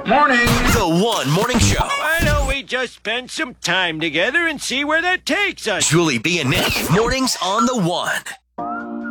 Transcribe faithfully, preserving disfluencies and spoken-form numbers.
Morning. The One Morning Show. Why don't we just spend some time together and see where that takes us? Julie B and Nick. Mornings on The One.